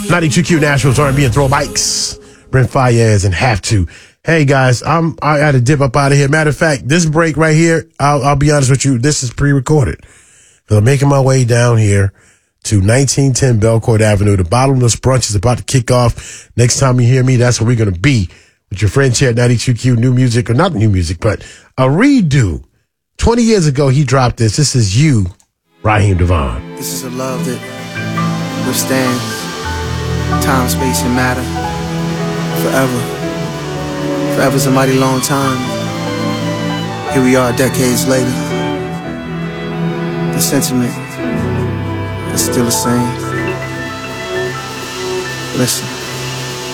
92Q Nashville's R&B and Throw Mics. Brent Faiyaz and Have To. Hey guys, I had to dip up out of here. Matter of fact, this break right here, I'll be honest with you, this is pre-recorded. I'm making my way down here to 1910 Belcourt Avenue. The Bottomless Brunch is about to kick off. Next time you hear me, that's where we're going to be with your friend here at 92Q. New music, or not new music, but a redo. 20 years ago, he dropped this. This is You, Raheem DeVaughn. This is a love that withstands time, space, and matter forever. Forever's a mighty long time. Here we are decades later. The sentiment is still the same. Listen.